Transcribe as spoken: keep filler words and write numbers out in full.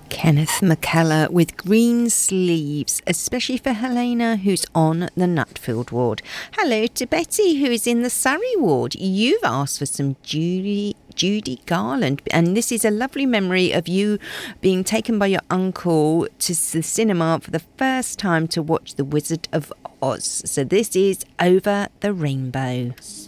Kenneth McKellar with Green Sleeves, especially for Helena, who's on the Nutfield ward. Hello to Betty, who is in the Surrey ward. You've asked for some Judy Judy Garland, and this is a lovely memory of you being taken by your uncle to the cinema for the first time to watch The Wizard of Oz. So this is Over the Rainbow.